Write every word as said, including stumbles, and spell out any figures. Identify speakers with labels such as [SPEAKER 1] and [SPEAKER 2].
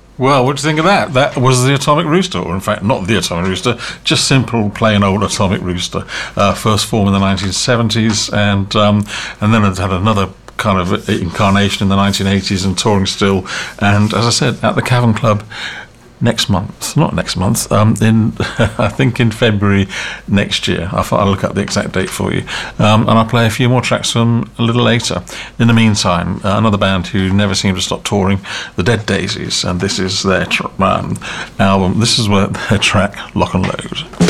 [SPEAKER 1] Well, what do you think of that? That was the Atomic Rooster, or in fact, not the Atomic Rooster, just simple, plain old Atomic Rooster. Uh, first formed in the nineteen seventies, and um, and then it had another kind of incarnation in the nineteen eighties and touring still. And as I said, at the Cavern Club next month, not next month, um, in I think in February next year. I'll, I'll look up the exact date for you, um, and I'll play a few more tracks from them a little later. In the meantime, uh, another band who never seem to stop touring, the Dead Daisies, and this is their tr- um, album. This is where their track Lock and Load.